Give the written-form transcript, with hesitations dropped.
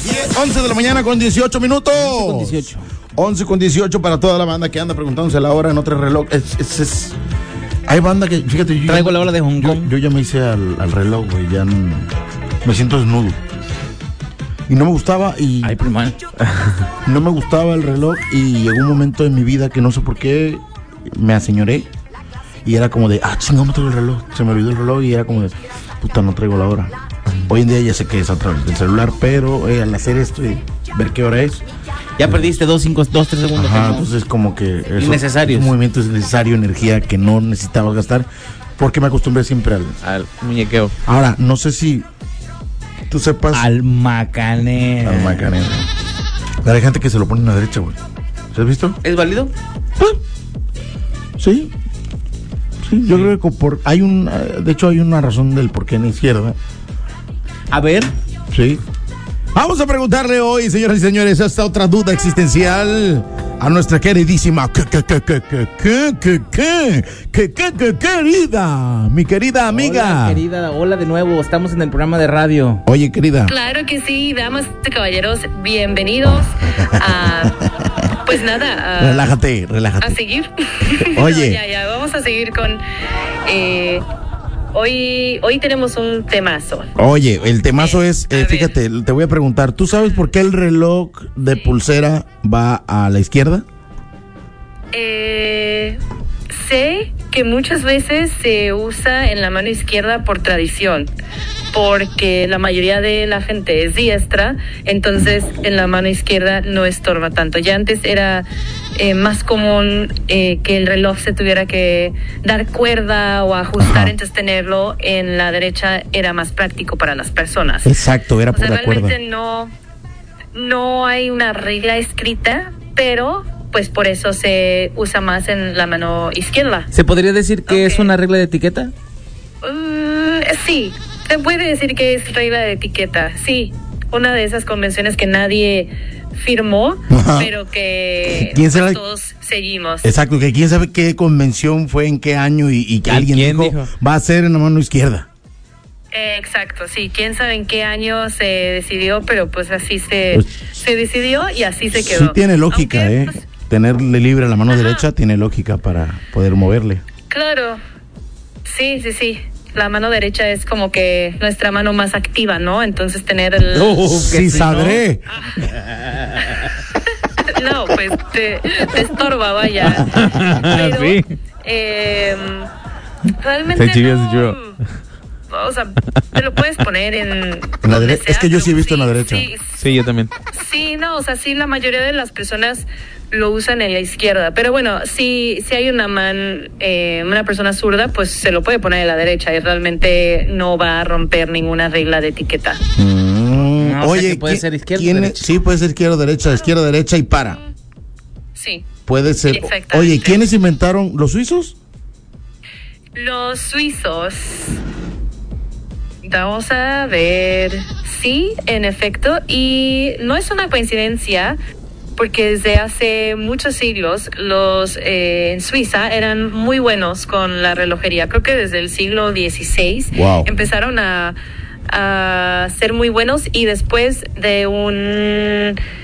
11 de la mañana con 18 minutos. 11 con 18 para toda la banda que anda preguntándose la hora en otro reloj. Hay banda que, fíjate, traigo la hora de Hong Kong. Yo ya me hice al reloj, güey, ya me siento desnudo. Y no me gustaba Ay, prima. No me gustaba el reloj y llegó un momento en mi vida que no sé por qué me aseñoré y era como de, chingón, no traigo el reloj. Se me olvidó el reloj y era como de, puta, no traigo la hora. Hoy en día ya sé que es a través del celular, pero al hacer esto y ver qué hora es, ya perdiste 2, 3 segundos. Ajá, entonces como que innecesarios. Un movimiento es necesario, energía que no necesitaba gastar, porque me acostumbré siempre al muñequeo. Ahora, no sé si tú sepas. Al macanero. Hay gente que se lo pone en la derecha, güey. ¿Se has visto? ¿Es válido? Sí, yo creo que de hecho hay una razón del por qué en la izquierda. A ver. Sí. Vamos a preguntarle hoy, señoras y señores, esta otra duda existencial a nuestra queridísima querida, mi querida amiga. Hola, querida, hola de nuevo, estamos en el programa de radio. Oye, querida. Claro que sí, damas y caballeros, bienvenidos a... Pues nada, relájate. A seguir. Oye. No, ya, vamos a seguir con... Hoy tenemos un temazo. Oye, el temazo es, fíjate, te voy a preguntar, ¿tú sabes por qué el reloj de pulsera va a la izquierda? Sé que muchas veces se usa en la mano izquierda por tradición, porque la mayoría de la gente es diestra, entonces en la mano izquierda no estorba tanto. Ya antes era más común que el reloj se tuviera que dar cuerda o ajustar, entonces tenerlo en la derecha era más práctico para las personas. Exacto, era por la cuerda. Realmente no hay una regla escrita, pero pues por eso se usa más en la mano izquierda. ¿Se podría decir que es una regla de etiqueta? Sí, se puede decir que es regla de etiqueta, sí. Una de esas convenciones que nadie firmó, pero que todos seguimos. Exacto, que quién sabe qué convención fue, en qué año y que alguien dijo va a ser en la mano izquierda. Exacto, sí, quién sabe en qué año se decidió, pero pues así se decidió y así se quedó. Sí tiene lógica, pues, tenerle libre la mano derecha tiene lógica para poder moverle. Claro, sí. La mano derecha es como que nuestra mano más activa, ¿no? Entonces tener el... sí, sabré. No, pues te estorba, vaya. Pero, sí. Realmente o sea, te lo puedes poner en la derecha. Es que yo sí he visto en la derecha. Sí, yo también. Sí, no, o sea, sí, la mayoría de las personas lo usan en la izquierda, pero bueno, si hay una persona zurda, pues se lo puede poner en la derecha y realmente no va a romper ninguna regla de etiqueta. Oye, o sea, puede ser izquierda o derecha. Sí, puede ser izquierda o derecha y para. Sí. Puede ser. Oye, ¿quiénes inventaron los suizos? Los suizos. Vamos a ver. Sí, en efecto, y no es una coincidencia, porque desde hace muchos siglos los en Suiza eran muy buenos con la relojería. Creo que desde el siglo XVI empezaron a ser muy buenos, y después de